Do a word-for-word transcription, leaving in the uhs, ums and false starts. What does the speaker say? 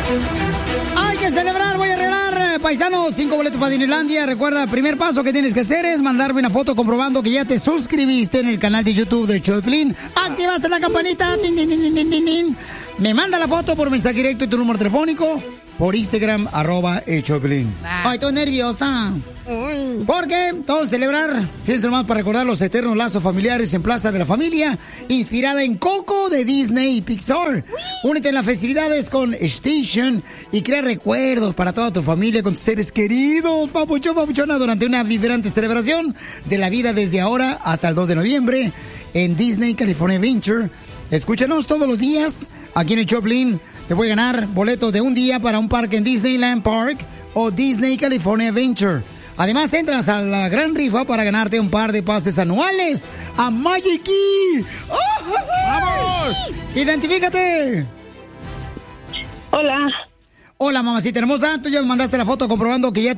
Hay que celebrar, voy a arreglar, paisanos, cinco boletos para Disneylandia. Recuerda, el primer paso que tienes que hacer es mandarme una foto comprobando que ya te suscribiste en el canal de YouTube de Show de Piolín. Activaste la campanita. Tin, tin, tin, tin, tin, tin. Me manda la foto por mensaje directo y tu número telefónico por Instagram, arroba el Show de Piolín. Ay, estoy nerviosa. ¿Por qué? Vamos a celebrar, fíjense nomás, para recordar los eternos lazos familiares en Plaza de la Familia, inspirada en Coco de Disney y Pixar. Únete en las festividades con Station y crea recuerdos para toda tu familia con tus seres queridos, papuchón, papuchona, durante una vibrante celebración de la vida desde ahora hasta el dos de noviembre en Disney California Adventure. Escúchanos todos los días aquí en el Choplin. Te voy a ganar boletos de un día para un parque en Disneyland Park o Disney California Adventure. Además, entras a la gran rifa para ganarte un par de pases anuales a Magic Key. ¡Oh! ¡Vamos! ¡Identifícate! Hola. Hola, mamacita hermosa. Tú ya me mandaste la foto comprobando que ya